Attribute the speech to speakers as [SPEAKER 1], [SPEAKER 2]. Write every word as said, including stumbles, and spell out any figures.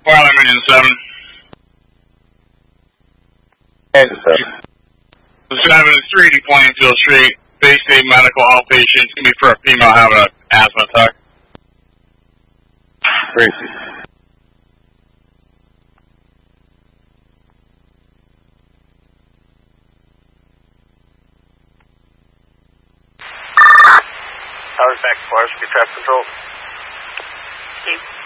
[SPEAKER 1] Pilot Union seven.
[SPEAKER 2] And seven.
[SPEAKER 1] seven is three eighty Plainfield Street. Bay State Medical Outpatient. It's going to be for a female having an asthma attack.
[SPEAKER 2] Tracy.
[SPEAKER 3] Towers back to Florida, speed traffic control.
[SPEAKER 4] Chief.